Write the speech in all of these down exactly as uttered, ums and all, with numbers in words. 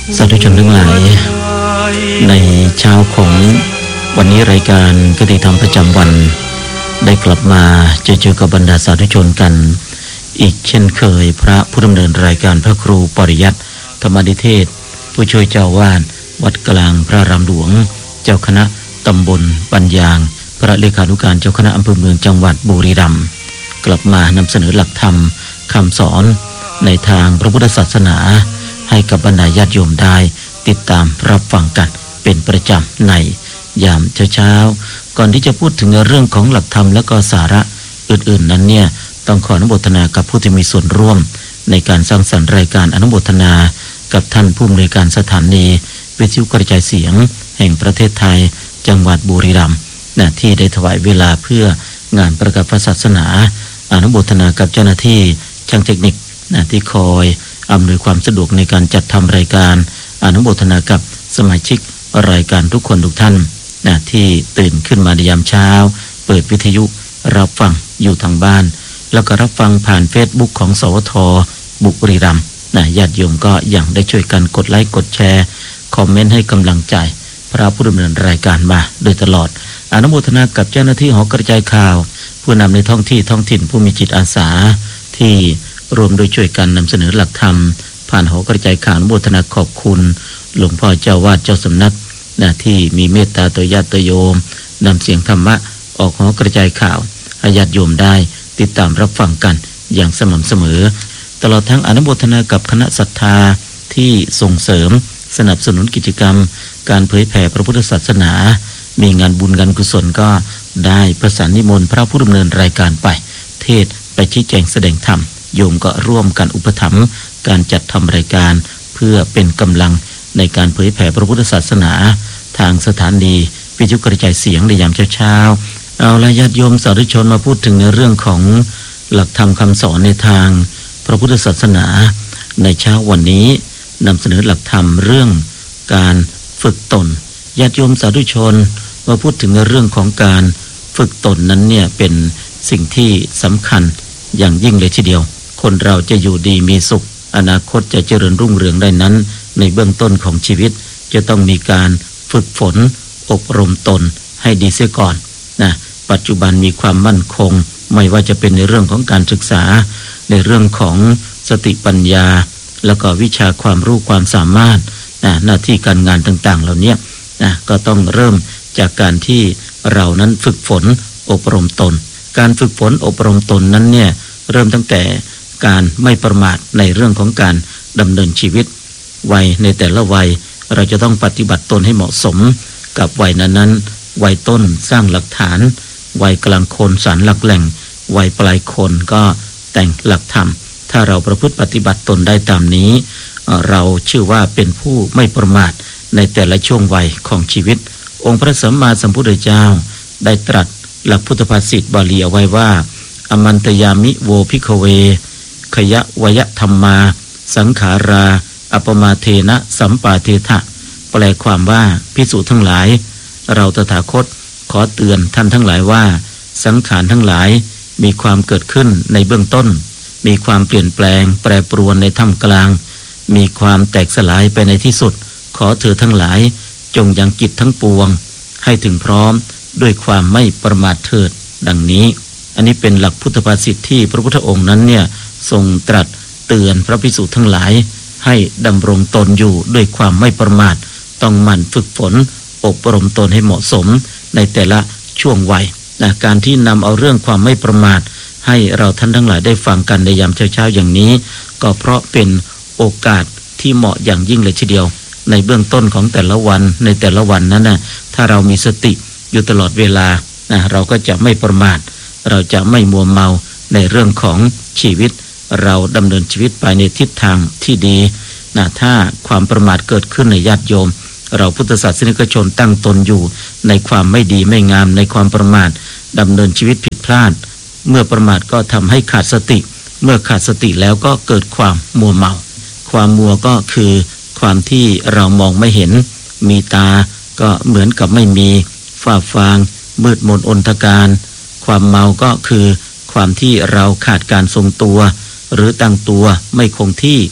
สาธุชนทั้งหลายในเช้าของวันนี้รายการคติธรรมประจำวันได้กลับมาเจอเจอกับบรรดาสาธุชนกันอีกเช่นเคยพระผู้ดำเนินรายการพระครูปริยัติธรรมนิเทศผู้ช่วยเจ้าวาดวัดกลางพระรามหลวงเจ้าคณะตำบลปัญญางพระเลขานุการเจ้าคณะอำเภอเมืองจังหวัดบุรีรัมย์กลับมานำเสนอหลักธรรมคำสอนในทางพระพุทธศาสนาให้กับบรรดาญาติโยมได้ติดตามรับฟังกันเป็นประจำในยามเช้าๆก่อนที่จะพูดถึงเรื่องของหลักธรรมและก็สาระอื่นๆนั้นเนี่ยต้องขออนุโมทนากับผู้ที่มีส่วนร่วมในการสร้างสรรค์รายการอนุโมทนากับท่านผู้อำนวยการสถานีวิทยุกระจายเสียงแห่งประเทศไทยจังหวัดบุรีรัมย์นะที่ได้ถวายเวลาเพื่องานประกาศพระศาสนาอนุโมทนากับเจ้าหน้าที่ช่างเทคนิคนะที่คอยอำนวยความสะดวกในการจัดทำรายการอนุโมทนากับสมาชิกรายการทุกคนทุกท่านนะที่ตื่นขึ้นมาในยามเช้าเปิดวิทยุรับฟังอยู่ทางบ้านแล้วก็รับฟังผ่าน Facebook ของสวทบุรีรัมย์นะญาติโยมก็ยังได้ช่วยกันกดไลค์กดแชร์คอมเมนต์ให้กำลังใจพระผู้ดำเนินรายการมาโดยตลอดอนุโมทนากับเจ้าหน้าที่หอกระจายข่าวผู้นำในท้องที่ท้องถิ่นผู้มีจิตอาสาที่รวมโดยช่วยกันนำเสนอหลักธรรมผ่านหอกระจายข่าวอนุโมทนาขอบคุณหลวงพ่อเจ้าวาดเจ้าสำนักนะที่มีเมตตาต่อญาติโยมนำเสียงธรรมะออกหอกระจายข่าวให้ญาติโยมได้ติดตามรับฟังกันอย่างสม่ำเสมอตลอดทั้งอนุโมทนากับคณะศรัทธาที่ส่งเสริมสนับสนุนกิจกรรมการเผยแผ่พระพุทธศาสนามีงานบุญงานกุศลก็ได้ประสานนิมนต์พระผู้ดำเนินรายการไปเทศไปชี้แจงแสดงธรรมโยมก็ร่วมกันอุปถัมภ์การจัดทำรายการเพื่อเป็นกำลังในการเผยแผ่พระพุทธศาสนาทางสถานีวิทยุกระจายเสียงในยามเช้าๆเอาละญาติโยมสาธุชนมาพูดถึงในเรื่องของหลักธรรมคำสอนในทางพระพุทธศาสนาในเช้าวันนี้นำเสนอหลักธรรมเรื่องการฝึกตนญาติโยมสาธุชนมาพูดถึงในเรื่องของการฝึกตนนั้นเนี่ยเป็นสิ่งที่สำคัญอย่างยิ่งเลยทีเดียวคนเราจะอยู่ดีมีสุขอนาคตจะเจริญรุ่งเรืองได้นั้นในเบื้องต้นของชีวิตจะต้องมีการฝึกฝนอบรมตนให้ดีเสียก่อนนะปัจจุบันมีความมั่นคงไม่ว่าจะเป็นในเรื่องของการศึกษาในเรื่องของสติปัญญาแล้วก็วิชาความรู้ความสามารถนะหน้าที่การงานต่างๆเหล่านี้นะก็ต้องเริ่มจากการที่เรานั้นฝึกฝนอบรมตนการฝึกฝนอบรมตนนั้นเนี่ยเริ่มตั้งแต่การไม่ประมาทในเรื่องของการดำเนินชีวิตวัยในแต่ละวัยเราจะต้องปฏิบัติตนให้เหมาะสมกับวัยนั้นๆวัยต้นสร้างหลักฐานวัยกลางคนสารหลักแหล่งวัยปลายคนก็แต่งหลักธรรมถ้าเราประพฤติปฏิบัติตนได้ตามนี้เราชื่อว่าเป็นผู้ไม่ประมาทในแต่ละช่วงวัยของชีวิตองค์พระสัมมาสัมพุทธเจ้าได้ตรัสหลักพุทธภาษิตบาลีเอาไว้ว่าอมันตยามิโวภิกขเวขยะวยธรรมาสังขาราอัปมาเทนะสัมปาเทถะแปลความว่าภิกษุทั้งหลายเราตถาคตขอเตือนท่านทั้งหลายว่าสังขารทั้งหลายมีความเกิดขึ้นในเบื้องต้นมีความเปลี่ยนแปลงแปรปรวนในท่ามกลางมีความแตกสลายไปในที่สุดขอเธอทั้งหลายจงยังกิจทั้งปวงให้ถึงพร้อมด้วยความไม่ประมาทเถิดดังนี้อันนี้เป็นหลักพุทธภาษิตที่พระพุทธองค์นั้นเนี่ยทรงตรัสเตือนพระภิกษุทั้งหลายให้ดำรงตนอยู่ด้วยความไม่ประมาทต้องหมั่นฝึกฝนอบรมตนให้เหมาะสมในแต่ละช่วงวัยนะการที่นำเอาเรื่องความไม่ประมาทให้เราท่านทั้งหลายได้ฟังกันในยามเช้าๆอย่างนี้ก็เพราะเป็นโอกาสที่เหมาะอย่างยิ่งเลยทีเดียวในเบื้องต้นของแต่ละวันในแต่ละวันนั้นนะถ้าเรามีสติอยู่ตลอดเวลานะเราก็จะไม่ประมาทเราจะไม่มัวเมาในเรื่องของชีวิตเราดำเนินชีวิตไปในทิศทางที่ดีนะถ้าความประมาทเกิดขึ้นในญาติโยมเราพุทธศาสนิกชนตั้งตนอยู่ในความไม่ดีไม่งามในความประมาทดำเนินชีวิตผิดพลาดเมื่อประมาทก็ทำให้ขาดสติเมื่อขาดสติแล้วก็เกิดความมัวเมาความมัวก็คือความที่เรามองไม่เห็นมีตาก็เหมือนกับไม่มีฝ้าฟางมืดมนอนทการความเมาก็คือความที่เราขาดการทรงตัวหรือตั้งตัวไม่คงที่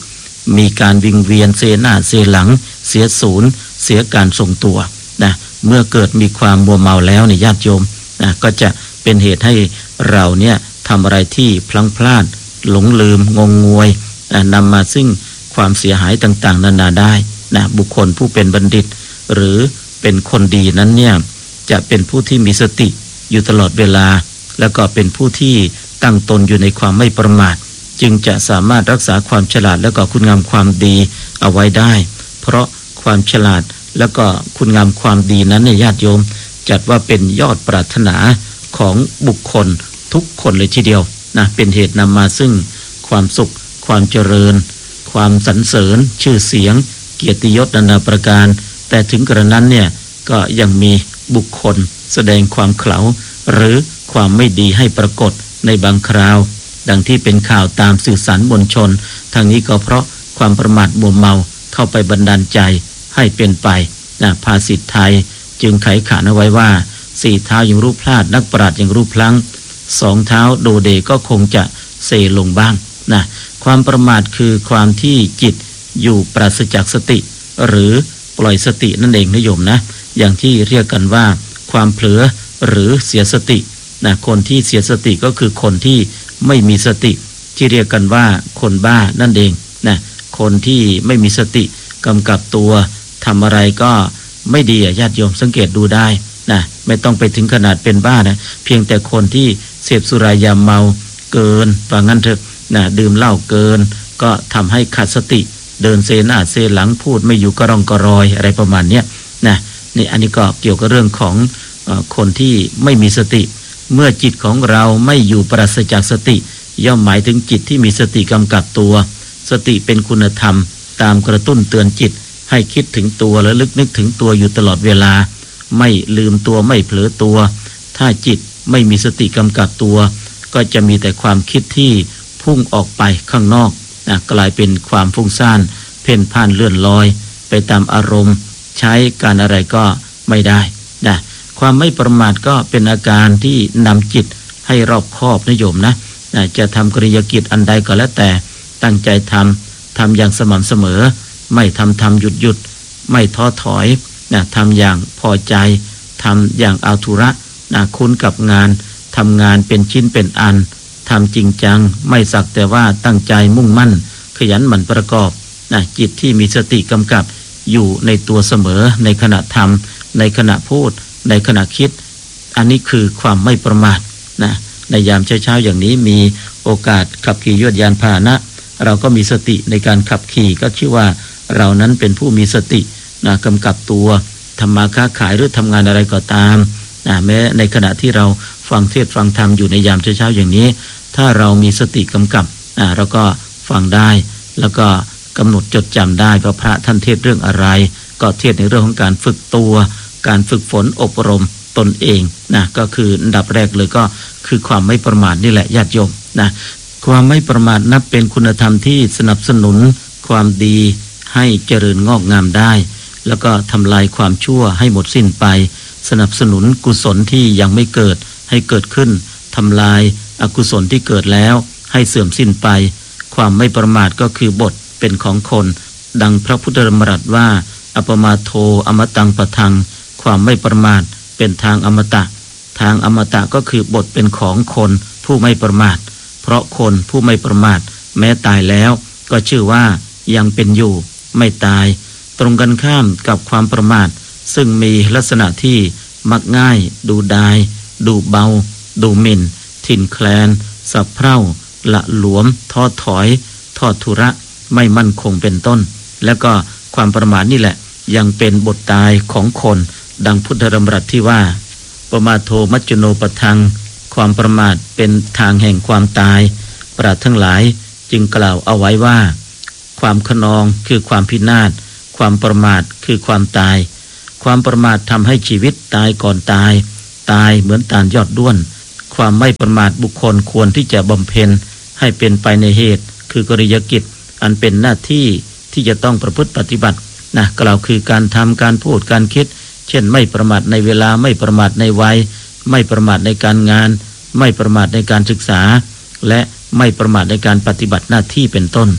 มีการวิงเวียนเซหน้าเซหลังเสียศูนย์เสียการทรงตัวนะเมื่อเกิดมีความมัวเมาแล้วในญาติโยมนะก็จะเป็นเหตุให้เราเนี่ยทำอะไรที่พลั้งพลาดหลงลืมงงงวยนะนำมาซึ่งความเสียหายต่างๆนานาได้นะบุคคลผู้เป็นบัณฑิตหรือเป็นคนดีนั้นเนี่ยจะเป็นผู้ที่มีสติอยู่ตลอดเวลาแล้วก็เป็นผู้ที่ตั้งตนอยู่ในความไม่ประมาทจึงจะสามารถรักษาความฉลาดและก็คุณงามความดีเอาไว้ได้เพราะความฉลาดแล้วก็คุณงามความดีนั้นในญาติโยมจัดว่าเป็นยอดปรารถนาของบุคคลทุกคนเลยทีเดียวนะเป็นเหตุนำมาซึ่งความสุขความเจริญความสรรเสริญชื่อเสียงเกียรติยศนานาประการแต่ถึงกระนั้นเนี่ยก็ยังมีบุคคลแสดงความเขลาหรือความไม่ดีให้ปรากฏในบางคราวดังที่เป็นข่าวตามสื่อสารมวลชนทางนี้ก็เพราะความประมาทมัวเมาเข้าไปบันดาลใจให้เป็นไปนะภาษิตไทยจึงไขขานเอาไว้ว่าสี่เท้ายังรู้พลาดนักปราชญ์ยังรู้พลั้งสองเท้าโดเดก็คงจะเซลงบ้างนะความประมาทคือความที่จิตอยู่ปราศจากสติหรือปล่อยสตินั่นเองนะโยมนะอย่างที่เรียกกันว่าความเผลอหรือเสียสตินะคนที่เสียสติก็คือคนที่ไม่มีสติที่เรียกกันว่าคนบ้านั่นเองนะคนที่ไม่มีสติกำกับตัวทำอะไรก็ไม่ดีญาติโยมสังเกตดูได้นะไม่ต้องไปถึงขนาดเป็นบ้านะเพียงแต่คนที่เสพสุรายาเมาเกินว่างั้นเถอะนะดื่มเหล้าเกินก็ทำให้ขาดสติเดินเซหน้าเซหลังพูดไม่อยู่กระรองกระรอยอะไรประมาณนี้นะนี่อันนี้ก็เกี่ยวกับเรื่องของเอ่อคนที่ไม่มีสติเมื่อจิตของเราไม่อยู่ปราศจากสติย่อมหมายถึงจิตที่มีสติกำกับตัวสติเป็นคุณธรรมตามกระตุ้นเตือนจิตให้คิดถึงตัวและลึกนึกถึงตัวอยู่ตลอดเวลาไม่ลืมตัวไม่เผลอตัวถ้าจิตไม่มีสติกำกับตัวก็จะมีแต่ความคิดที่พุ่งออกไปข้างนอกนะกลายเป็นความฟุ้งซ่านเพ่นพ่านเลื่อนลอยไปตามอารมณ์ใช้การอะไรก็ไม่ได้นะความไม่ประมาทก็เป็นอาการที่นำจิตให้รอบคอบนะโยมนะนะจะทำกริยากิจอันใดก็แล้วแต่ตั้งใจทำทำอย่างสม่ำเสมอไม่ทำทำหยุดหยุดไม่ท้อถอยนะทำอย่างพอใจทำอย่างเอาธุระนะคุ้นกับงานทำงานเป็นชิ้นเป็นอันทำจริงจังไม่สักแต่ว่าตั้งใจมุ่งมั่นขยันหมั่นประกอบนะจิตที่มีสติกำกับอยู่ในตัวเสมอในขณะทำในขณะพูดในขณะคิดอันนี้คือความไม่ประมาทนะในยามเช้าๆอย่างนี้มีโอกาสขับขี่ยวดยานพาหนะเราก็มีสติในการขับขี่ก็ชื่อว่าเรานั้นเป็นผู้มีสตินะกำกับตัวทำมาค้าขายหรือทำงานอะไรก็ตามนะแม้ในขณะที่เราฟังเทศฟังธรรมอยู่ในยามเช้าๆอย่างนี้ถ้าเรามีสติกำกับนะเราก็ฟังได้แล้วก็กำหนดจดจำได้ว่าพระท่านเทศเรื่องอะไรก็เทศในเรื่องของการฝึกตัวการฝึกฝนอบรมตนเองนะก็คืออันดับแรกเลยก็คือความไม่ประมาทนี่แหละญาติโยมนะความไม่ประมาทนับเป็นคุณธรรมที่สนับสนุนความดีให้เจริญงอกงามได้แล้วก็ทำลายความชั่วให้หมดสิ้นไปสนับสนุนกุศลที่ยังไม่เกิดให้เกิดขึ้นทำลายอกุศลที่เกิดแล้วให้เสื่อมสิ้นไปความไม่ประมาทก็คือบทเป็นของคนดังพระพุทธธรรมรัสว่าอัปมาโทอมตังปะทังความไม่ประมาทเป็นทางอมตะทางอมตะก็คือบทเป็นของคนผู้ไม่ประมาทเพราะคนผู้ไม่ประมาทแม้ตายแล้วก็ชื่อว่ายังเป็นอยู่ไม่ตายตรงกันข้ามกับความประมาทซึ่งมีลักษณะที่มักง่ายดูดายดูเบาดูหมิ่นถิ่นแคลนสับเพร่าละหลวมท้อถอยทอดทุระไม่มั่นคงเป็นต้นแล้วก็ความประมาทนี่แหละยังเป็นบทตายของคนดังพุทธธรรมรัสที่ว่าปมาโทมัจจโนปทังความประมาทเป็นทางแห่งความตายปราชญ์ทั้งหลายจึงกล่าวเอาไว้ว่าความขนองคือความพินาศความประมาทคือความตายความประมาททำให้ชีวิตตายก่อนตายตายเหมือนตาลยอดด้วนความไม่ประมาทบุคคลควรที่จะบำเพ็ญให้เป็นไปในเหตุคือกริยากิจอันเป็นหน้าที่ที่จะต้องประพฤติปฏิบัตินะกล่าวคือการทำการพูดการคิดเช่นไม่ประมาทในเวลาไม่ประมาทในวัยไม่ประมาทในการงานไม่ประมาทในการศึกษาและไม่ประมาทในการปฏิบัติหน้าที่เป็นต้น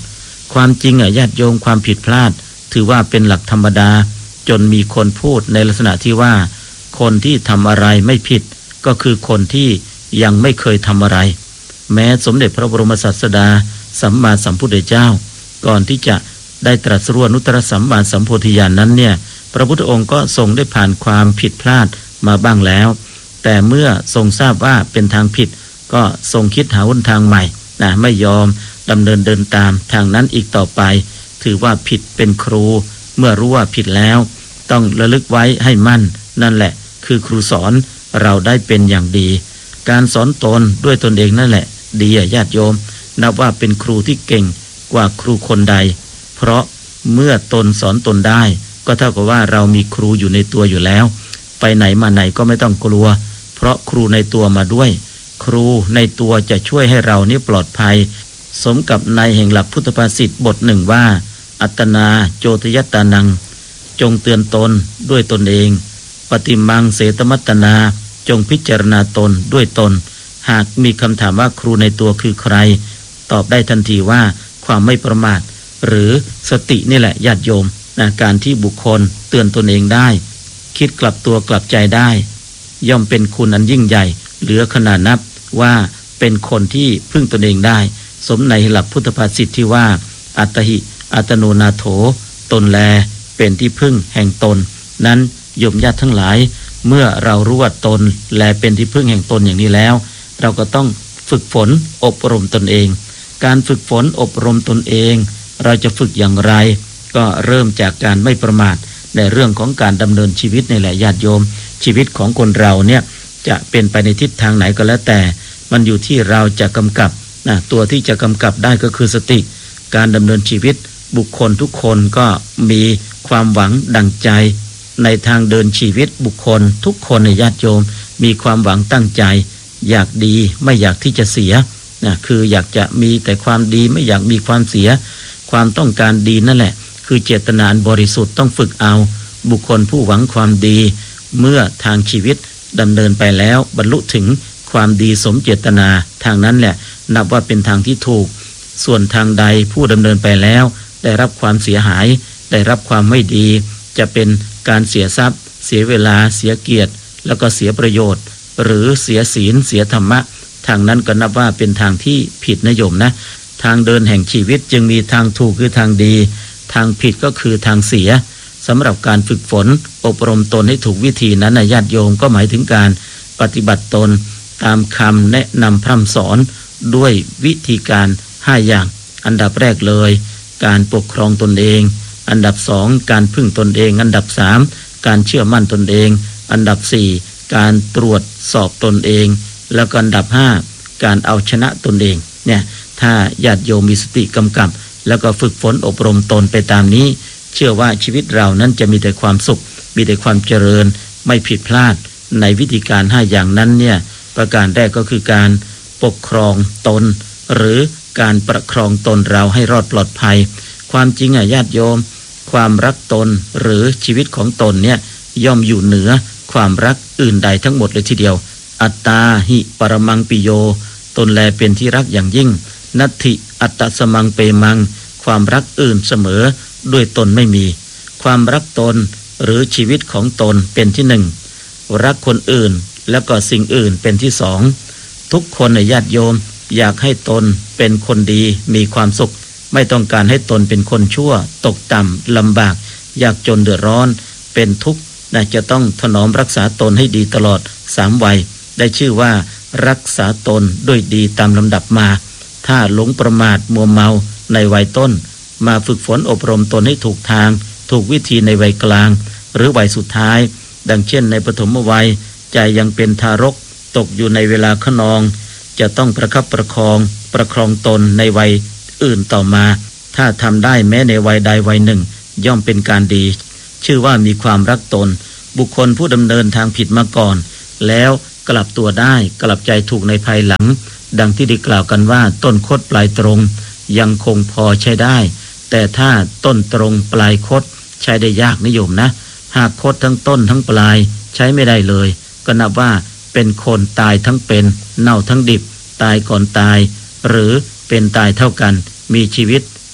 ความจริงอ่ะญาติโยมความผิดพลาดถือว่าเป็นหลักธรรมดาจนมีคนพูดในลักษณะที่ว่าคนที่ทำอะไรไม่ผิดก็คือคนที่ยังไม่เคยทำอะไรแม้สมเด็จพระบรมศาสดาสัมมาสัมพุทธเจ้าก่อนที่จะได้ตรัสรู้อนุตตรสัมมาสัมโพธิญาณนั้นเนี่ยพระพุทธองค์ก็ทรงได้ผ่านความผิดพลาดมาบ้างแล้วแต่เมื่อทรงทราบว่าเป็นทางผิดก็ทรงคิดหาหนทางใหม่นะไม่ยอมดำเนินเดินตามทางนั้นอีกต่อไปถือว่าผิดเป็นครูเมื่อรู้ว่าผิดแล้วต้องระลึกไว้ให้มั่นนั่นแหละคือครูสอนเราได้เป็นอย่างดีการสอนตนด้วยตนเองนั่นแหละดีญาติโยมนับว่าเป็นครูที่เก่งกว่าครูคนใดเพราะเมื่อตนสอนตนได้ก็เท่ากับว่าเรามีครูอยู่ในตัวอยู่แล้วไปไหนมาไหนก็ไม่ต้องกลัวเพราะครูในตัวมาด้วยครูในตัวจะช่วยให้เรานี่ปลอดภัยสมกับในแห่งหลักพุทธภาษิตบทหนึ่งว่าอัตนาโจทยัตตานังจงเตือนตนด้วยตนเองปฏิมังเสตมัตตนาจงพิจารณาตนด้วยตนหากมีคำถามว่าครูในตัวคือใครตอบได้ทันทีว่าความไม่ประมาทหรือสตินี่แหละญาติโยมนะการที่บุคคลเตือนตนเองได้คิดกลับตัวกลับใจได้ย่อมเป็นคุณอันยิ่งใหญ่เหลือขนาดนับว่าเป็นคนที่พึ่งตนเองได้สมในหลักพุทธภาษิตที่ว่าอัตหิอัตโนนาโถตนแลเป็นที่พึ่งแห่งตนนั้นโยมญาติทั้งหลายเมื่อเรารู้ว่าตนแลเป็นที่พึ่งแห่งตนอย่างนี้แล้วเราก็ต้องฝึกฝนอบรมตนเองการฝึกฝนอบรมตนเองเราจะฝึกอย่างไรก็เริ่มจากการไม่ประมาทในเรื่องของการดำเนินชีวิตในแหละญาติโยมชีวิตของคนเราเนี่ยจะเป็นไปในทิศทางไหนก็แล้วแต่มันอยู่ที่เราจะกำกับนะตัวที่จะกำกับได้ก็คือสติการดำเนินชีวิตบุคคลทุกคนก็มีความหวังดั่งใจในทางเดินชีวิตบุคคลทุกคนในญาติโยมมีความหวังตั้งใจอยากดีไม่อยากที่จะเสียนะคืออยากจะมีแต่ความดีไม่อยากมีความเสียความต้องการดีนั่นแหละคือเจตนาอันบริสุทธิ์ต้องฝึกเอาบุคคลผู้หวังความดีเมื่อทางชีวิตดำเนินไปแล้วบรรลุถึงความดีสมเจตนาทางนั้นแหละนับว่าเป็นทางที่ถูกส่วนทางใดผู้ดำเนินไปแล้วได้รับความเสียหายได้รับความไม่ดีจะเป็นการเสียทรัพย์เสียเวลาเสียเกียรติแล้วก็เสียประโยชน์หรือเสียศีลเสียธรรมะทางนั้นก็นับว่าเป็นทางที่ผิดนะโยมนะทางเดินแห่งชีวิตจึงมีทางถูกคือทางดีทางผิดก็คือทางเสียสำหรับการฝึกฝนอบรมตนให้ถูกวิธีนั้นนะญาติโยมก็หมายถึงการปฏิบัติตนตามคำแนะนำพร่ำสอนด้วยวิธีการห้าอย่างอันดับแรกเลยการปกครองตนเองอันดับสองการพึ่งตนเองอันดับสามการเชื่อมั่นตนเองอันดับสี่การตรวจสอบตนเองแล้วก็อันดับห้าการเอาชนะตนเองเนี่ยถ้าญาติโยมมีสติกำกับแล้วก็ฝึกฝนอบรมตนไปตามนี้เชื่อว่าชีวิตเรานั้นจะมีแต่ความสุขมีแต่ความเจริญไม่ผิดพลาดในวิธีการห้าอย่างนั้นเนี่ยประการแรกก็คือการปกครองตนหรือการประคองตนเราให้รอดปลอดภัยความจริงอ่ะญาติโยมความรักตนหรือชีวิตของตนเนี่ยย่อมอยู่เหนือความรักอื่นใดทั้งหมดเลยทีเดียวอัตตาหิปรมังปิโยตนแลเป็นที่รักอย่างยิ่งนัตถิอัตตสมังเปมังความรักอื่นเสมอด้วยตนไม่มีความรักตนหรือชีวิตของตนเป็นที่หนึ่งรักคนอื่นแล้วก็สิ่งอื่นเป็นที่สองทุกคนในญาติโยมอยากให้ตนเป็นคนดีมีความสุขไม่ต้องการให้ตนเป็นคนชั่วตกต่ำลำบากยากจนเดือดร้อนเป็นทุกข์นะจะต้องถนอมรักษาตนให้ดีตลอดสามวัยได้ชื่อว่ารักษาตนด้วยดีตามลำดับมาถ้าหลงประมาทมัวเมาในวัยต้นมาฝึกฝนอบรมตนให้ถูกทางถูกวิธีในวัยกลางหรือวัยสุดท้ายดังเช่นในปฐมวัยใจยังเป็นทารกตกอยู่ในเวลาขนองจะต้องประคับประคองประคองตนในวัยอื่นต่อมาถ้าทำได้แม้ในวัยใดวัยหนึ่งย่อมเป็นการดีชื่อว่ามีความรักตนบุคคลผู้ดำเนินทางผิดมาก่อนแล้วกลับตัวได้กลับใจถูกในภายหลังดังที่ได้กล่าวกันว่าต้นคดปลายตรงยังคงพอใช้ได้แต่ถ้าต้นตรงปลายคดใช้ได้ยากนิยมนะหากคดทั้งต้นทั้งปลายใช้ไม่ได้เลยก็นับว่าเป็นคนตายทั้งเป็นเน่าทั้งดิบตายก่อนตายหรือเป็นตายเท่ากันมีชีวิตท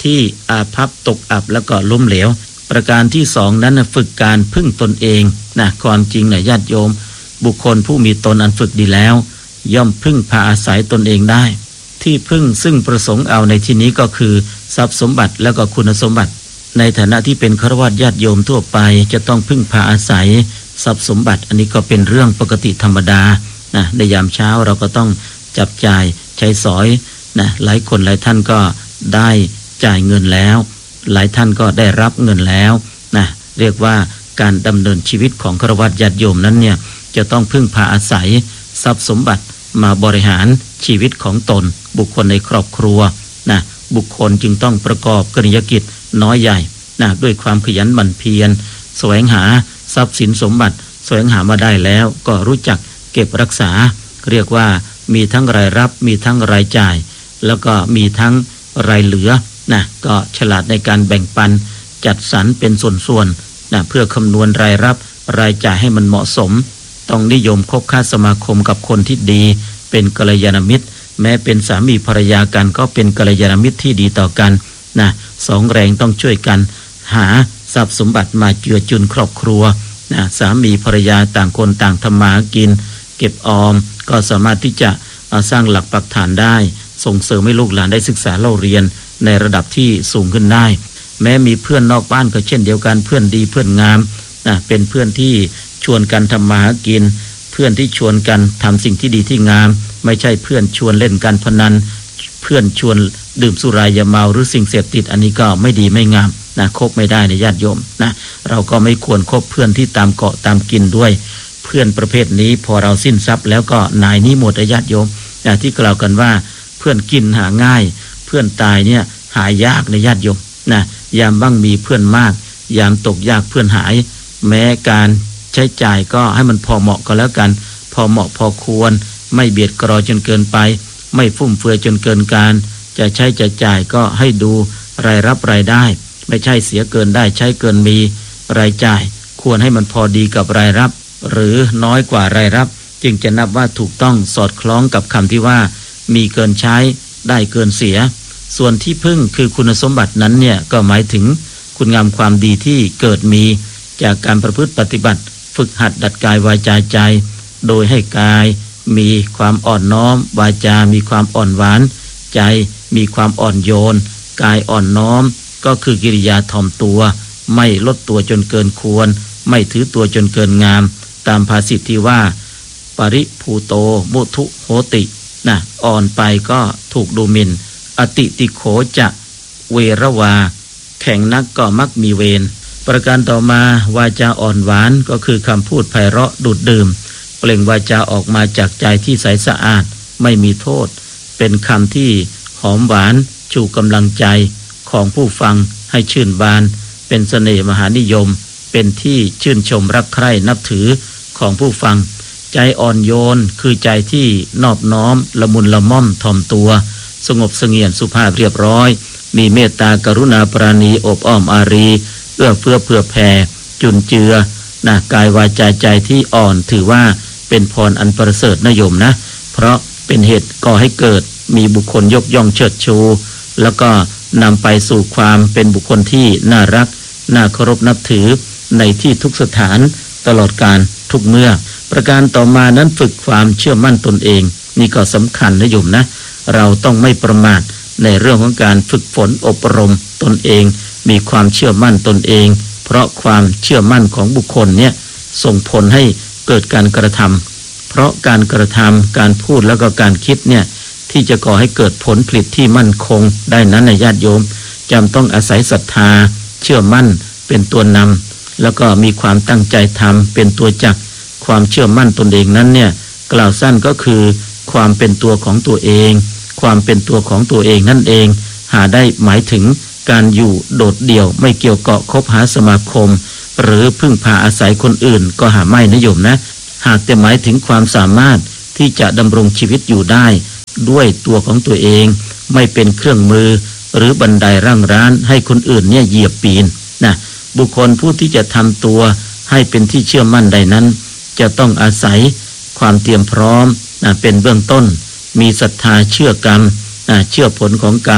ที่อาภัพตกอับแล้วก็ล้มเหลวประการที่สองนั้นฝึกการพึ่งตนเองนะความจริงนะญาติโยมบุคคลผู้มีตนอันฝึกดีแล้วย่อมพึ่งพาอาศัยตนเองได้ที่พึ่งซึ่งประสงค์เอาในที่นี้ก็คือทรัพย์สมบัติแล้วก็คุณสมบัติในฐานะที่เป็นฆราวาสญาติโยมทั่วไปจะต้องพึ่งพาอาศัยทรัพย์สมบัติอันนี้ก็เป็นเรื่องปกติธรรมดานะในยามเช้าเราก็ต้องจับจ่ายใช้สอยนะหลายคนหลายท่านก็ได้จ่ายเงินแล้วหลายท่านก็ได้รับเงินแล้วนะเรียกว่าการดำเนินชีวิตของฆราวาสญาติโยมนั้นเนี่ยจะต้องพึ่งพาอาศัยทรัพย์สมบัติมาบริหารชีวิตของตนบุคคลในครอบครัวนะบุคคลจึงต้องประกอบกริยกิจน้อยใหญ่นะด้วยความขยันหมั่นเพียรแสวงหาทรัพย์สินสมบัติแสวงหามาได้แล้วก็รู้จักเก็บรักษาเรียกว่ามีทั้งรายรับมีทั้งรายจ่ายแล้วก็มีทั้งรายเหลือนะก็ฉลาดในการแบ่งปันจัดสรรเป็นส่วนๆนะเพื่อคำนวณรายรับรายจ่ายให้มันเหมาะสมต้องนิยมคบค้าสมาคมกับคนที่ดีเป็นกัลยาณมิตรแม้เป็นสามีภรรยากันก็เป็นกัลยาณมิตรที่ดีต่อกันนะสองแรงต้องช่วยกันหาทรัพย์สมบัติมาเจือจุนครอบครัวนะสามีภรรยาต่างคนต่างทำมาหากินเก็บออมก็สามารถที่จะสร้างหลักปักฐานได้ส่งเสริมให้ลูกหลานได้ศึกษาเล่าเรียนในระดับที่สูงขึ้นได้แม้มีเพื่อนนอกบ้านก็เช่นเดียวกันเพื่อนดีเพื่อนงามนะเป็นเพื่อนที่ชวนกันทำมาหากินเพื่อนที่ชวนกันทำสิ่งที่ดีที่งามไม่ใช่เพื่อนชวนเล่นการพนันเพื่อนชวนดื่มสุรายาเมาหรือสิ่งเสพติดอันนี้ก็ไม่ดีไม่งามนะคบไม่ได้ในญาติโยมนะเราก็ไม่ควรคบเพื่อนที่ตามเกาะตามกินด้วยเพื่อนประเภทนี้พอเราสิ้นทรัพย์แล้วก็นายนี้หมดญาติโยมนะที่กล่าวกันว่าเพื่อนกินหาง่ายเพื่อนตายเนี่ยหายากในญาติโยมนะยามบ้างมีเพื่อนมากยามตกยากเพื่อนหายแม้การใช้จ่ายก็ให้มันพอเหมาะก็แล้วกันพอเหมาะพอควรไม่เบียดกรอจนเกินไปไม่ฟุ่มเฟือยจนเกินการจะใช้จะจ่ายก็ให้ดูรายรับรายได้ไม่ใช่เสียเกินได้ใช้เกินมีรายจ่ายควรให้มันพอดีกับรายรับหรือน้อยกว่ารายรับจึงจะนับว่าถูกต้องสอดคล้องกับคำที่ว่ามีเกินใช้ได้เกินเสียส่วนที่พึ่งคือคุณสมบัตินั้นเนี่ยก็หมายถึงคุณงามความดีที่เกิดมีจากการประพฤติปฏิบัติฝึกหัดดัดกายวาจาใจโดยให้กายมีความอ่อนน้อมวาจามีความอ่อนหวานใจมีความอ่อนโยนกายอ่อนน้อมก็คือกิริยาถ่อมตัวไม่ลดตัวจนเกินควรไม่ถือตัวจนเกินงามตามภาษิตที่ว่าปริภูโตมุทุโหตินะอ่อนไปก็ถูกดูหมิ่นอติติโขจะเวรวาแข็งนักก็มักมีเวรประการต่อมาวาจาอ่อนหวานก็คือคำพูดไพเราะดูดดื่มเปล่งวาจาออกมาจากใจที่ใสสะอาดไม่มีโทษเป็นคำที่หอมหวานชูกำลังใจของผู้ฟังให้ชื่นบานเป็นเสน่ห์มหานิยมเป็นที่ชื่นชมรักใคร่นับถือของผู้ฟังใจอ่อนโยนคือใจที่นอบน้อมละมุนละม่อมถ่อมตัวสงบเสงี่ยมสุภาพเรียบร้อยมีเมตตากรุณาปราณีอบอ้อมอารีเอื้อเฟื้อเผื่อแผ่จุนเจือนะกายวาจาใจที่อ่อนถือว่าเป็นพรอันประเสริฐนะโยมนะเพราะเป็นเหตุก่อให้เกิดมีบุคคลยกย่องเชิดชูแล้วก็นำไปสู่ความเป็นบุคคลที่น่ารักน่าเคารพนับถือในที่ทุกสถานตลอดกาลทุกเมื่อประการต่อมานั้นฝึกความเชื่อมั่นตนเองนี่ก็สำคัญนะโยมนะเราต้องไม่ประมาทในเรื่องของการฝึกฝนอบรมตนเองมีความเชื่อมั่นตนเองเพราะความเชื่อมั่นของบุคคลเนี่ยส่งผลให้เกิดการกระทำเพราะการกระทำการพูดแล้วก็การคิดเนี่ยที่จะก่อให้เกิดผลผลิตที่มั่นคงได้นั้นนะญาติโยมจำต้องอาศัยศรัทธาเชื่อมั่นเป็นตัวนำแล้วก็มีความตั้งใจทำเป็นตัวจักความเชื่อมั่นตนเองนั้นเนี่ยกล่าวสั้นก็คือความเป็นตัวของตัวเองความเป็นตัวของตัวเองนั่นเองหาได้หมายถึงการอยู่โดดเดี่ยวไม่เกี่ยวเกาะคบหาสมาคมหรือพึ่งพาอาศัยคนอื่นก็หาไม่นิยมนะหากแต่หมายถึงความสามารถที่จะดำรงชีวิตอยู่ได้ด้วยตัวของตัวเองไม่เป็นเครื่องมือหรือบันไดร่างร้านให้คนอื่นเนี่ยเหยียบปีนนะบุคคลผู้ที่จะทำตัวให้เป็นที่เชื่อมั่นใดนั้นจะต้องอาศัยความเตรียมพร้อมนะเป็นเบื้องต้นมีศรัทธาเชื่อกรรมนะเชื่อผลของกรรม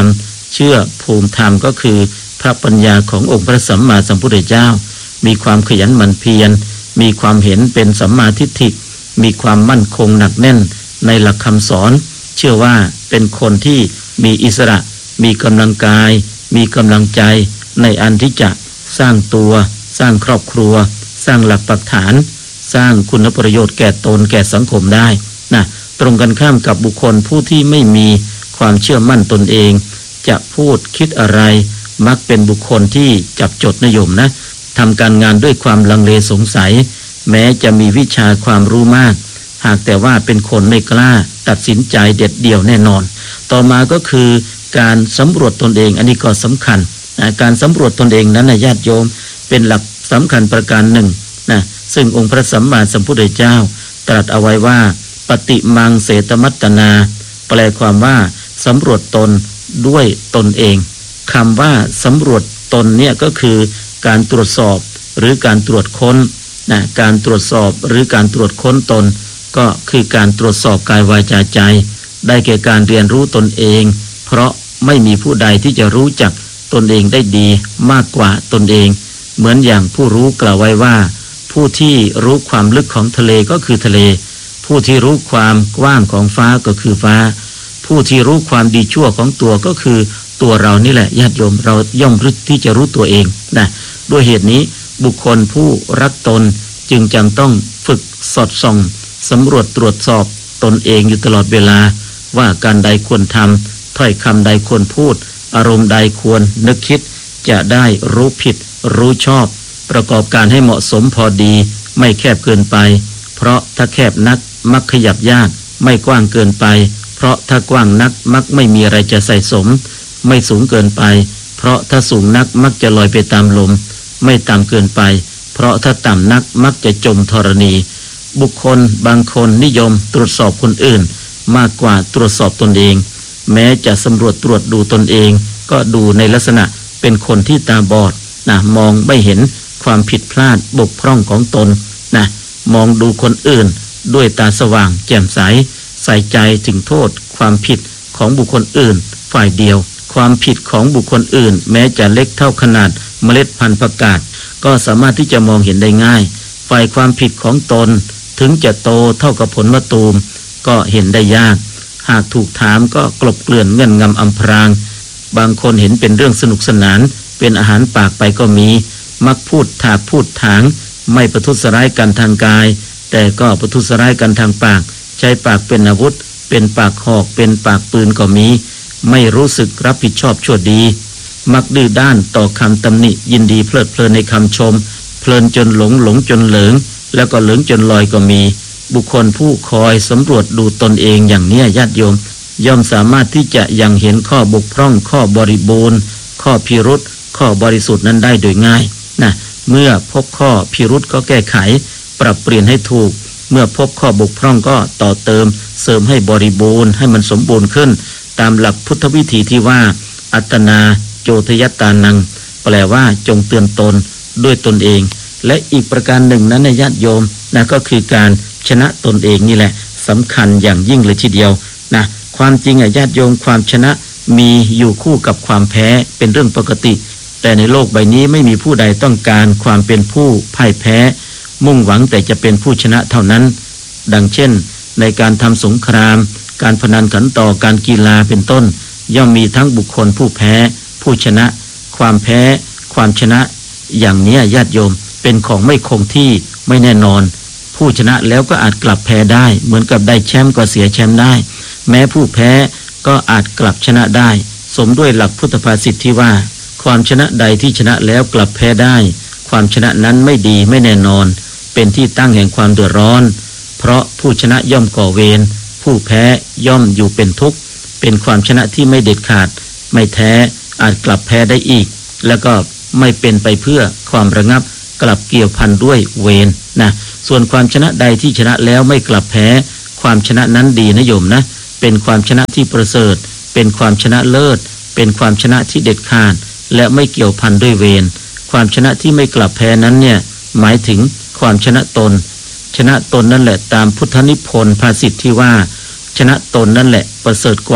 เชื่อภูมิธรรมก็คือพระปัญญาขององค์พระสัมมาสัมพุทธเจ้ามีความขยันหมั่นเพียรมีความเห็นเป็นสัมมาทิฏฐิมีความมั่นคงหนักแน่นในหลักคำสอนเชื่อว่าเป็นคนที่มีอิสระมีกำลังกายมีกำลังใจในอันที่จะสร้างตัวสร้างครอบครัวสร้างหลักปักฐานสร้างคุณประโยชน์แก่ตนแก่สังคมได้นะตรงกันข้ามกับบุคคลผู้ที่ไม่มีความเชื่อมั่นตนเองจะพูดคิดอะไรมักเป็นบุคคลที่จับจดนิยมนะทำการงานด้วยความลังเลสงสัยแม้จะมีวิชาความรู้มากหากแต่ว่าเป็นคนไม่กล้าตัดสินใจเด็ดเดี่ยวแน่นอนต่อมาก็คือการสำรวจตนเองอันนี้ก็สำคัญนะการสำรวจตนเองนั้นนะญาติโยมเป็นหลักสำคัญประการหนึ่งนะซึ่งองค์พระสัมมาสัมพุทธเจ้าตรัสเอาไว้ว่าปฏิมังเสตมัตตนาแปลความว่าสำรวจตนด้วยตนเองคำว่าสำรวจตนเนี่ยก็คือการตรวจสอบหรือการตรวจค้นนะการตรวจสอบหรือการตรวจค้นตนก็คือการตรวจสอบกายวาจาใจได้แก่การเรียนรู้ตนเองเพราะไม่มีผู้ใดที่จะรู้จักตนเองได้ดีมากกว่าตนเองเหมือนอย่างผู้รู้กล่าวไว้ว่าผู้ที่รู้ความลึกของทะเลก็คือทะเลผู้ที่รู้ความกว้างของฟ้าก็คือฟ้าผู้ที่รู้ความดีชั่วของตัวก็คือตัวเรานี่แหละญาติโยมเราย่อมรู้ที่จะรู้ตัวเองนะด้วยเหตุนี้บุคคลผู้รักตนจึงจำต้องฝึกสอดส่องสำรวจตรวจสอบตนเองอยู่ตลอดเวลาว่าการใดควรทำถ้อยคำใดควรพูดอารมณ์ใดควรนึกคิดจะได้รู้ผิดรู้ชอบประกอบการให้เหมาะสมพอดีไม่แคบเกินไปเพราะถ้าแคบนักมักขยับยากไม่กว้างเกินไปเพราะถ้ากว้างนักมักไม่มีอะไรจะใส่สมไม่สูงเกินไปเพราะถ้าสูงนักมักจะลอยไปตามลมไม่ต่ำเกินไปเพราะถ้าต่ำนักมักจะจมธรณีบุคคลบางคนนิยมตรวจสอบคนอื่นมากกว่าตรวจสอบตนเองแม้จะสำรวจตรวจดูตนเองก็ดูในลักษณะเป็นคนที่ตาบอดนะมองไม่เห็นความผิดพลาดบกพร่องของตนนะมองดูคนอื่นด้วยตาสว่างแจ่มใสใส่ใจถึงโทษความผิดของบุคคลอื่นฝ่ายเดียวความผิดของบุคคลอื่นแม้จะเล็กเท่าขนาดเมล็ดพันธุ์ผักกาดก็สามารถที่จะมองเห็นได้ง่ายฝ่ายความผิดของตนถึงจะโตเท่ากับผลมะตูมก็เห็นได้ยากหากถูกถามก็กลบเกลื่อนเงื่อนงำอำพรางบางคนเห็นเป็นเรื่องสนุกสนานเป็นอาหารปากไปก็มีมักพูดถากพูดถางไม่ประทุษร้ายกันทางกายแต่ก็ประทุษร้ายกันทางปากใช้ปากเป็นอาวุธเป็นปากหอกเป็นปากปืนก็มีไม่รู้สึกรับผิดชอบชั่วดีมักดื้อด้านต่อคำตำหนิยินดีเพลิดเพลินในคำชมเพลินจนหลงหลงจนเหลิงแล้วก็เหลิงจนลอยก็มีบุคคลผู้คอยสำรวจดูตนเองอย่างเนี้ยญาติโยมย่อมสามารถที่จะยังเห็นข้อบกพร่องข้อบริบูรณ์ข้อพิรุธข้อบริสุทธิ์นั้นได้โดยง่ายนะเมื่อพบข้อพิรุธก็แก้ไขปรับเปลี่ยนให้ถูกเมื่อพบข้อบกพร่องก็ต่อเติมเสริมให้บริบูรณ์ให้มันสมบูรณ์ขึ้นตามหลักพุทธวิธีที่ว่าอัตนาโจทยตานังแปลว่าจงเตือนตนด้วยตนเองและอีกประการหนึ่งนั้นในญาติโยมนะก็คือการชนะตนเองนี่แหละสำคัญอย่างยิ่งเลยทีเดียวนะความจริงอ่ะญาติโยมความชนะมีอยู่คู่กับความแพ้เป็นเรื่องปกติแต่ในโลกใบนี้ไม่มีผู้ใดต้องการความเป็นผู้พ่ายแพ้มุ่งหวังแต่จะเป็นผู้ชนะเท่านั้นดังเช่นในการทำสงครามการพนันขันต่อการกีฬาเป็นต้นย่อมมีทั้งบุคคลผู้แพ้ผู้ชนะความแพ้ความชนะอย่างนี้ญาติโยมเป็นของไม่คงที่ไม่แน่นอนผู้ชนะแล้วก็อาจกลับแพ้ได้เหมือนกับได้แชมป์ก็เสียแชมป์ได้แม้ผู้แพ้ก็อาจกลับชนะได้สมด้วยหลักพุทธภาษิตที่ว่าความชนะใดที่ชนะแล้วกลับแพ้ได้ความชนะนั้นไม่ดีไม่แน่นอนเป็นที่ตั้งแห่งความเดือดร้อนเพราะผู้ชนะย่อมก่อเวรผู้แพ้ย่อมอยู่เป็นทุกข์เป็นความชนะที่ไม่เด็ดขาดไม่แท้อาจกลับแพ้ได้อีกแล้วก็ไม่เป็นไปเพื่อความระงับกลับเกี่ยวพันด้วยเวรนะส่วนความชนะใดที่ชนะแล้วไม่กลับแพ้ความชนะนั้นดีนะโยมนะเป็นความชนะที่ประเสริฐเป็นความชนะเลิศเป็นความชนะที่เด็ดขาดและไม่เกี่ยวพันด้วยเวรความชนะที่ไม่กลับแพ้นั้นเนี่ยหมายถึงความชนะตนชนะตนนั่นแหละตามพุทธนิพนธ์ภาษิตที่ว่าชนะตนนั่นแหละประเสริฐกว่า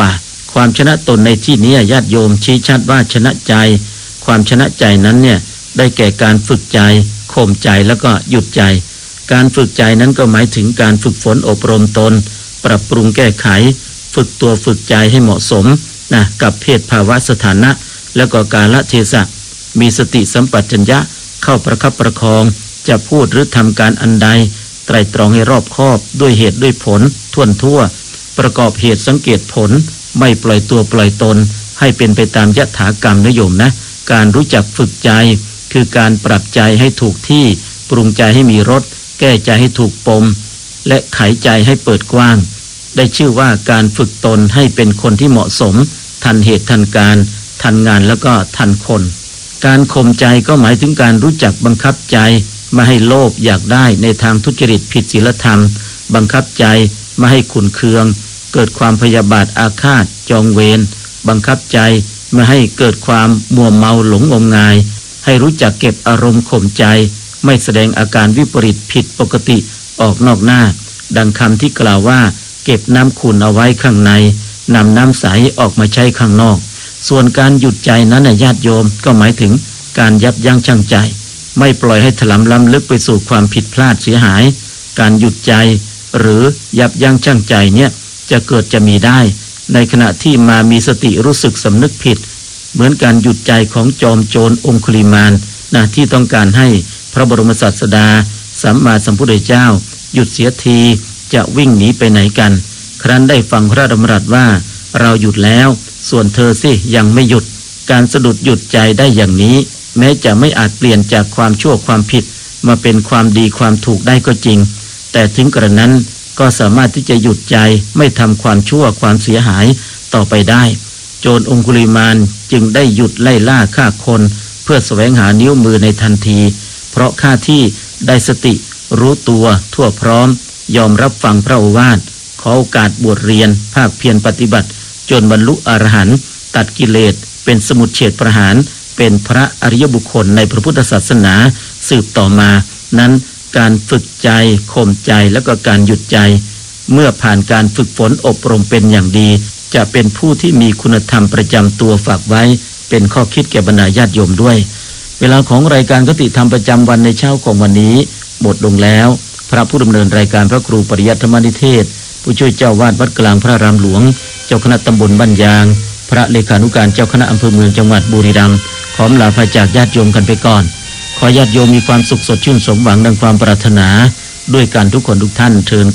ความชนะตนในที่นี้ญาติโยมชี้ชัดว่าชนะใจความชนะใจนั้นเนี่ยได้แก่การฝึกใจข่มใจแล้วก็หยุดใจการฝึกใจนั้นก็หมายถึงการฝึกฝนอบรมตนปรับปรุงแก้ไขฝึกตัวฝึกใจให้เหมาะสมนะกับเพศภาวะสถานะแล้วก็กาลเทศะมีสติสัมปชัญญะเข้าประคับประคองจะพูดหรือทำการอันใดไตร่ตรองให้รอบคอบด้วยเหตุด้วยผลท่วนทั่วประกอบเหตุสังเกตผลไม่ปล่อยตัวปล่อยตนให้เป็นไปตามยถากรรมนิยมนะการรู้จักฝึกใจคือการปรับใจให้ถูกที่ปรุงใจให้มีรสแก้ใจให้ถูกปมและไขใจให้เปิดกว้างได้ชื่อว่าการฝึกตนให้เป็นคนที่เหมาะสมทันเหตุทันการทันงานแล้วก็ทันคนการข่มใจก็หมายถึงการรู้จักบังคับใจไม่ให้โลภอยากได้ในทางทุจริตผิดศีลธรรมบังคับใจไม่ให้ขุ่นเคืองเกิดความพยาบาทอาฆาตจองเวรบังคับใจไม่ให้เกิดความมัวเมาหลงงมงายให้รู้จักเก็บอารมณ์ข่มใจไม่แสดงอาการวิปริตผิดปกติออกนอกหน้าดังคำที่กล่าวว่าเก็บน้ำขุ่นเอาไว้ข้างในนำน้ำใสออกมาใช้ข้างนอกส่วนการหยุดใจนั้นญาติโยมก็หมายถึงการยับยั้งชั่งใจไม่ปล่อยให้ถลำล้ำลึกไปสู่ความผิดพลาดเสียหายการหยุดใจหรือยับยั้งชั่งใจเนี่ยจะเกิดจะมีได้ในขณะที่มามีสติรู้สึกสำนึกผิดเหมือนการหยุดใจของจอมโจรองคุลิมานนะที่ต้องการให้พระบรมศาสดาสัมมาสัมพุทธเจ้าหยุดเสียทีจะวิ่งหนีไปไหนกันครั้นได้ฟังพระดำรัสว่าเราหยุดแล้วส่วนเธอสิยังไม่หยุดการสะดุดหยุดใจได้อย่างนี้แม้จะไม่อาจเปลี่ยนจากความชั่วความผิดมาเป็นความดีความถูกได้ก็จริงแต่ถึงกระนั้นก็สามารถที่จะหยุดใจไม่ทำความชั่วความเสียหายต่อไปได้โจรองคุลิมานจึงได้หยุดไล่ล่าฆ่าคนเพื่อแสวงหานิ้วมือในทันทีเพราะข้าที่ได้สติรู้ตัวทั่วพร้อมยอมรับฟังพระโอวาทขอโอกาสบวชเรียนภาคเพียรปฏิบัติจนบรรลุอรหันต์ตัดกิเลสเป็นสมุทเฉทประหารเป็นพระอริยบุคคลในพระพุทธศาสนาสืบต่อมานั้นการฝึกใจข่มใจแล้วก็การหยุดใจเมื่อผ่านการฝึกฝนอบรมเป็นอย่างดีจะเป็นผู้ที่มีคุณธรรมประจำตัวฝากไว้เป็นข้อคิดแก่บรรดาญาติโยมด้วยเวลาของรายการคติธรรมประจำวันในเช้าของวันนี้หมดลงแล้วพระผู้ดำเนินรายการพระครูปริยัติธรรมนิเทศผู้ช่วยเจ้าวาดวัดกลางพระรามหลวงเจ้าคณะตำบลบ้านยางพระเลขานุการเจ้าคณะอำเภอเมืองจังหวัดบุรีรัมย์ขอลาพระจากญาติโยมกันไปก่อนขอญาติโยมมีความสุขสดชื่นสมหวังดังความปรารถนาด้วยกันทุกคนทุกท่านเชิญ